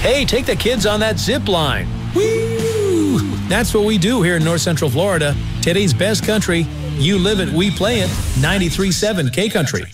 Hey, take the kids on that zip line. Woo! That's what we do here in North Central Florida. Today's best country. You live it, we play it. 93.7 K Country.